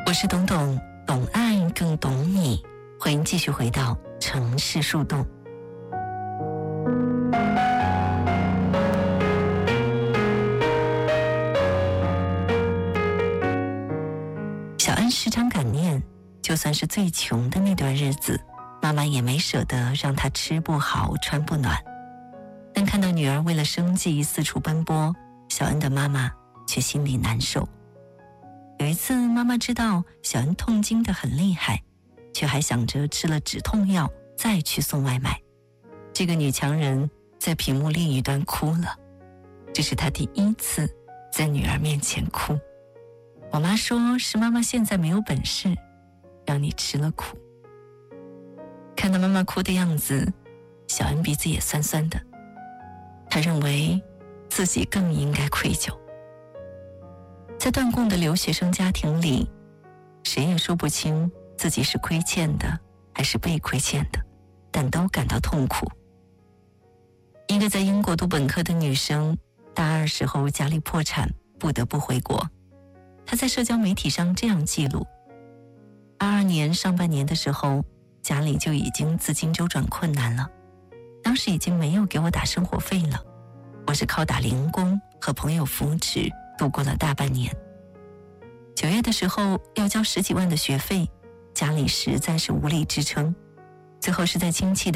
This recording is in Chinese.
我是董董，懂爱更懂你。欢迎继续回到城市树洞。小安时常感念，就算是最穷的那段日子，妈妈也没舍得让她吃不好穿不暖。但看到女儿为了生计四处奔波，小安的妈妈却心里难受。有一次，妈妈知道小安痛经得很厉害，却还想着吃了止痛药再去送外卖。这个女强人在屏幕另一端哭了，这是她第一次在女儿面前哭。我妈说，是妈妈现在没有本事，让你吃了苦。看到妈妈哭的样子，小安鼻子也酸酸的，她认为自己更应该愧疚。在断供的留学生家庭里，谁也说不清自己是亏欠的还是被亏欠的，但都感到痛苦。一个在英国读本科的女生，大二时候家里破产，不得不回国。她在社交媒体上这样记录：22年上半年的时候，家里就已经资金周转困难了，当时已经没有给我打生活费了，我是靠打零工和朋友扶持度过了大半年。9月的时候要交10几万的学费，家里实在是无力支撑，最后是在亲戚的